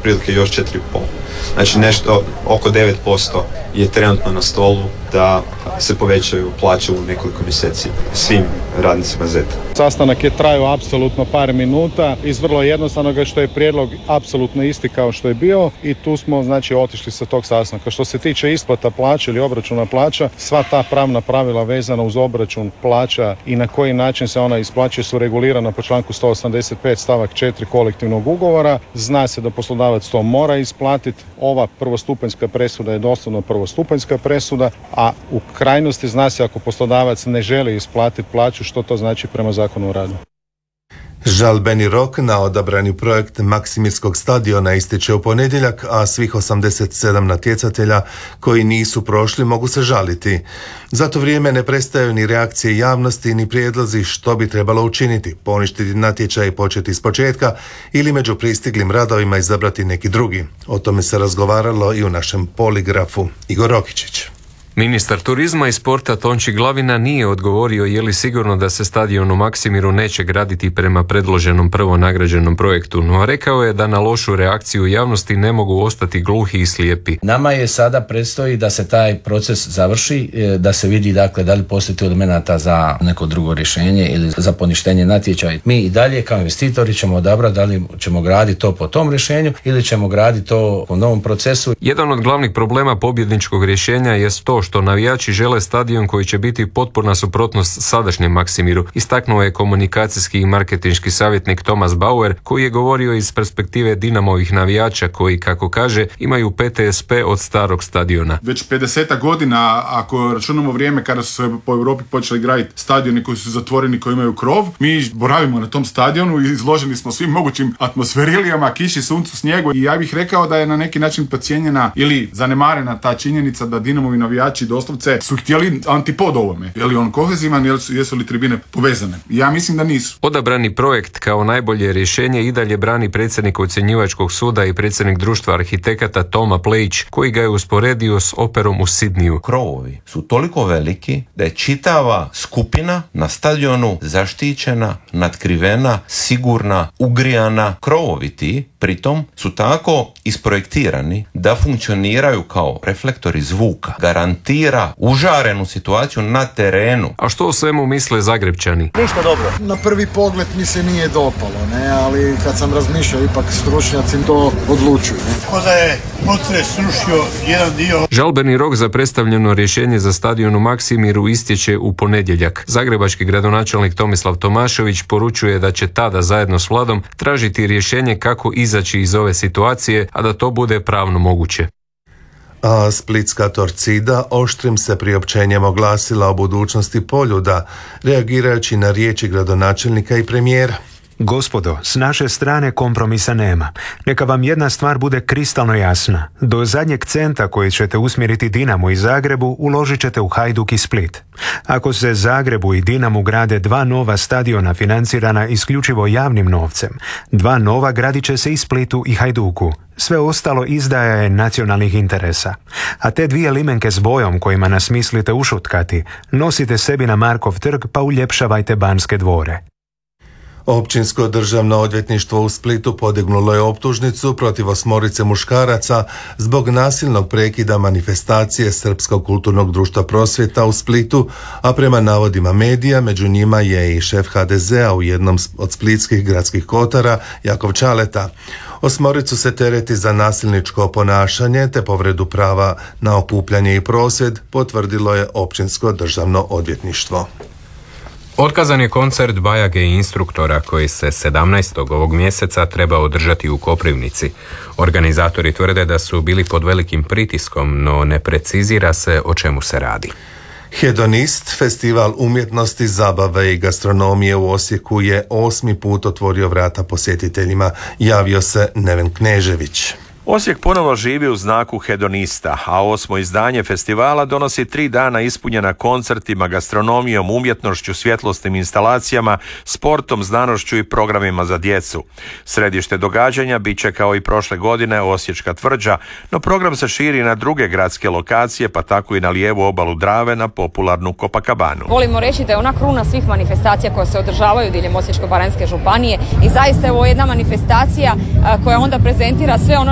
otprilike još 4,5. Znači nešto oko 9% je trenutno na stolu da se povećaju plaće u nekoliko mjeseci svim radnicima ZET-a. Sastanak je trajao apsolutno par minuta iz vrlo jednostavnog što je prijedlog apsolutno isti kao što je bio i tu smo znači otišli sa tog sastanka. Što se tiče isplata plaća ili obračuna plaća, sva ta pravna pravila vezana uz obračun plaća i na koji način se ona isplaćuje su regulirana po članku 185 stavak 4 kolektivnog ugovora. Zna se da poslodavac to mora isplatiti. Ova prvostupanjska presuda je doslovno prvostupanjska presuda, a u krajnosti zna se ako poslodavac ne želi isplatiti plaću što to znači prema Zakonu o radu. Žalbeni rok na odabrani projekt Maksimirskog stadiona ističe u ponedjeljak, a svih 87 natjecatelja koji nisu prošli mogu se žaliti. Za to vrijeme ne prestaju ni reakcije javnosti ni prijedlozi što bi trebalo učiniti, poništiti natječaj i početi iz početka ili među pristiglim radovima izabrati neki drugi. O tome se razgovaralo i u našem poligrafu. Igor Rokičić. Ministar turizma i sporta Tonči Glavina nije odgovorio je li sigurno da se stadion u Maksimiru neće graditi prema predloženom prvo nagrađenom projektu, no rekao je da na lošu reakciju javnosti ne mogu ostati gluhi i slijepi. Nama je sada predstoji da se taj proces završi, da se vidi dakle da li postoji elemenata za neko drugo rješenje ili za poništenje natječaja. Mi i dalje kao investitori ćemo odabrati da li ćemo graditi to po tom rješenju ili ćemo graditi to po novom procesu. Jedan od glavnih problema pobjedničkog rješenja je to što navijači žele stadion koji će biti potpuna suprotnost sadašnjem Maksimiru, istaknuo je komunikacijski i marketinški savjetnik Thomas Bauer, koji je govorio iz perspektive Dinamovih navijača koji, kako kaže, imaju PTSP od starog stadiona. Već 50 godina, ako računamo vrijeme kada su se po Europi počeli graditi stadioni koji su zatvoreni, koji imaju krov, mi boravimo na tom stadionu i izloženi smo svim mogućim atmosferilijama, kiši, suncu, snijegu i ja bih rekao da je na neki način podcijenjena ili zanemarena ta činjenica da Dinamovi navijači doslovce su htjeli antipod ovome. Je li on kohezivan, jesu li tribine povezane? Ja mislim da nisu. Odabrani projekt kao najbolje rješenje i dalje brani predsjednik ocjenjivačkog suda i predsjednik društva arhitekata Toma Plejić, koji ga je usporedio s operom u Sidniju. Krovovi su toliko veliki da je čitava skupina na stadionu zaštićena, natkrivena, sigurna, ugrijana. Krovovi ti pritom su tako isprojektirani da funkcioniraju kao reflektori zvuka. Garantira užarenu situaciju na terenu. A što o svemu misle Zagrepčani? Ništa dobro. Na prvi pogled mi se nije dopalo, ne, ali kad sam razmišljao, ipak stručnjaci to odlučuju. Ko da je potres srušio jedan dio. Žalbeni rok za predstavljeno rješenje za stadion u Maksimiru istječe u ponedjeljak. Zagrebački gradonačelnik Tomislav Tomašević poručuje da će tada zajedno s vladom tražiti rješenje kako izaći iz ove situacije, a da to bude pravno moguće. A splitska Torcida oštrim se priopćenjem oglasila o budućnosti Poljuda, reagirajući na riječi gradonačelnika i premijera. Gospodo, s naše strane kompromisa nema. Neka vam jedna stvar bude kristalno jasna. Do zadnjeg centa koji ćete usmjeriti Dinamo i Zagrebu uložit ćete u Hajduk i Split. Ako se Zagrebu i Dinamu grade 2 nova stadiona financirana isključivo javnim novcem, 2 nova gradit će se i Splitu i Hajduku. Sve ostalo izdaja je nacionalnih interesa. A te 2 limenke s bojom kojima nas mislite ušutkati, nosite sebi na Markov trg pa uljepšavajte Banske dvore. Općinsko državno odvjetništvo u Splitu podignulo je optužnicu protiv 8 muškaraca zbog nasilnog prekida manifestacije Srpskog kulturnog društva Prosvjeta u Splitu, a prema navodima medija među njima je i šef HDZ-a u jednom od splitskih gradskih kotara, Jakov Čaleta. 8 se tereti za nasilničko ponašanje te povredu prava na okupljanje i prosvjed, potvrdilo je Općinsko državno odvjetništvo. Otkazan je koncert Bajage i instruktora koji se 17. ovog mjeseca treba održati u Koprivnici. Organizatori tvrde da su bili pod velikim pritiskom, no ne precizira se o čemu se radi. Hedonist, festival umjetnosti, zabave i gastronomije u Osijeku je 8. put otvorio vrata posjetiteljima, javio se Neven Knežević. Osijek ponovo živi u znaku hedonista, a 8. izdanje festivala donosi 3 dana ispunjena koncertima, gastronomijom, umjetnošću, svjetlosnim instalacijama, sportom, znanošću i programima za djecu. Središte događanja bit će kao i prošle godine Osječka tvrđa, no program se širi na druge gradske lokacije, pa tako i na lijevu obalu Drave na popularnu Copacabanu. Volimo reći da je ona kruna svih manifestacija koje se održavaju diljem Osječko-baranjske županije i zaista je ovo jedna manifestacija koja onda prezentira sve ono